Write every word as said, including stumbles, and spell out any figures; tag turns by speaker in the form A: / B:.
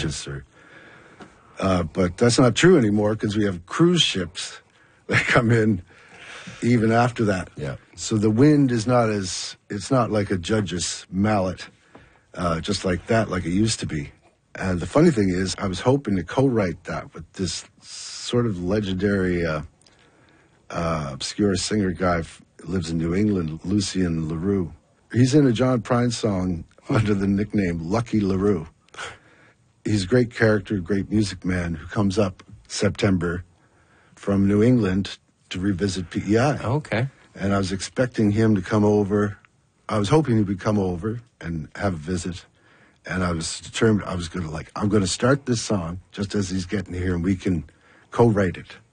A: judges. Or, uh, but that's not true anymore because we have cruise ships that come in even after that.
B: Yeah.
A: So the wind is not as, it's not like a judge's mallet, uh, just like that, like it used to be. And the funny thing is, I was hoping to co-write that with this sort of legendary, uh, uh, obscure singer guy f- lives in New England, Lucien LaRue. He's in a John Prine song under the nickname Lucky LaRue. He's a great character, great music man who comes up September from New England to revisit P E I.
B: Okay.
A: And I was expecting him to come over. I was hoping he would come over and have a visit. And I was determined I was going to like, I'm going to start this song just as he's getting here and we can co-write it.